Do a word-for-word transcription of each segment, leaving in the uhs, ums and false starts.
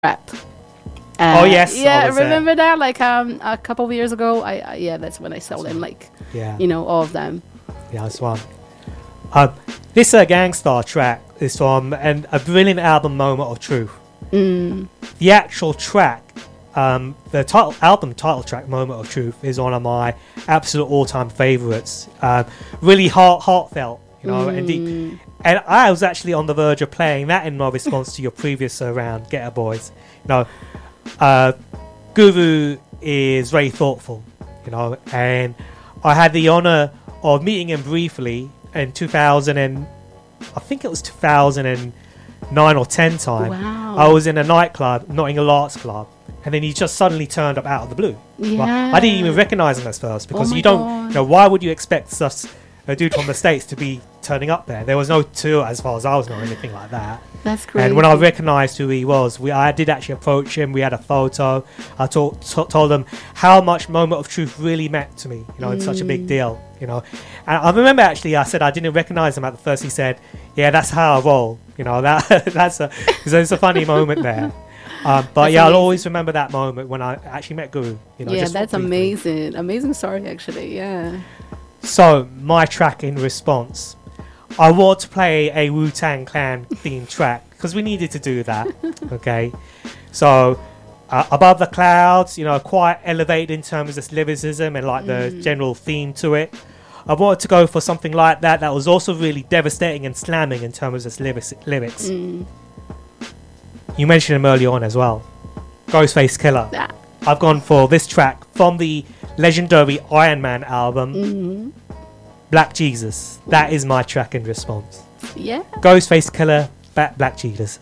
rap. Uh, oh yes, yeah, was, remember uh, that? Like um, a couple of years ago, I, I yeah, that's when I saw them. Like, yeah, you know, all of them. Yeah, that's one. Um, this uh, Gangstar track is from an, a brilliant album, Moment of Truth. Mm. The actual track, um, the title album title track, Moment of Truth, is one of my absolute all-time favorites. Um, really heart heartfelt, you know, mm. and deep. And I was actually on the verge of playing that in my response to your previous uh, round, Getter Boys. You know, uh, Guru is very thoughtful, you know, and I had the honor of meeting him briefly in two thousand and I think it was two thousand nine or ten time. Wow. I was in a nightclub, Nottingham Arts Club, and then he just suddenly turned up out of the blue. Yeah. Well, I didn't even recognize him at first because Oh you don't, God. you know, why would you expect us, a dude from the States, to be turning up there? There was no tour as far as I was knowing, anything like that. That's great. And when I recognised who he was, we I did actually approach him. We had a photo. I told t- told him how much Moment of Truth really meant to me. You know, it's such a big Mm. deal. You know, and I remember actually I said I didn't recognise him at the first. He said, "Yeah, that's how I roll." You know, that that's a it's a funny moment there. Um, but That's yeah, amazing. I'll always remember that moment when I actually met Guru. You know, yeah, just that's briefly. amazing. Amazing story, actually. Yeah. So my track in response, I want to play a Wu-Tang Clan themed track because we needed to do that. Okay, so uh, Above the Clouds, you know, quite elevated in terms of lyricism and like the Mm. general theme to it. I wanted to go for something like that that was also really devastating and slamming in terms of lyrics. lyrics. Mm. You mentioned him earlier on as well, Ghostface Killer. Ah. I've gone for this track from the legendary Iron Man album, Mhm. Black Jesus. That is my track in response. Yeah. Ghostface Killer, Ba- Black Jesus.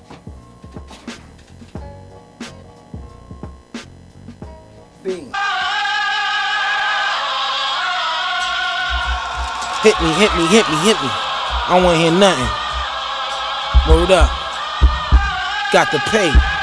Hit me, hit me, hit me, hit me. I don't wanna hear nothing. Word up. Got to pay.